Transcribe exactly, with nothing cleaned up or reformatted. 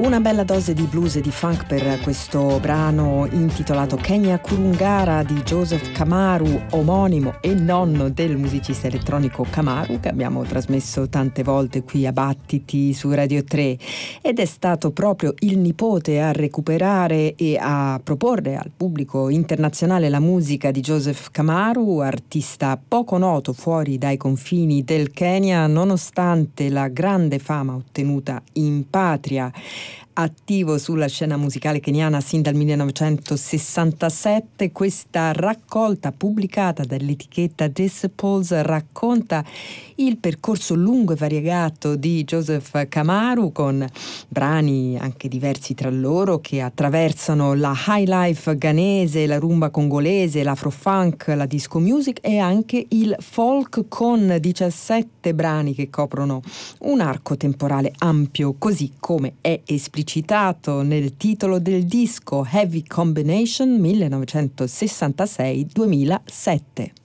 Una bella dose di blues e di funk per questo brano intitolato Kenya Kurungara di Joseph Kamaru, omonimo e nonno del musicista elettronico Kamaru, che abbiamo trasmesso tante volte qui a Battiti su Radio tre, ed è stato proprio il nipote a recuperare e a proporre al pubblico internazionale la musica di Joseph Kamaru, artista poco noto fuori dai confini del Kenya, nonostante la grande fama ottenuta in patria. Attivo sulla scena musicale keniana sin dal millenovecentosessantasette, questa raccolta pubblicata dall'etichetta Disciples racconta il percorso lungo e variegato di Joseph Kamaru, con brani anche diversi tra loro che attraversano la high life ghanese, la rumba congolese, l'afrofunk, la disco music e anche il folk, con diciassette brani che coprono un arco temporale ampio, così come è esplicitato citato nel titolo del disco Heavy Combination millenovecentosessantasei duemilasette.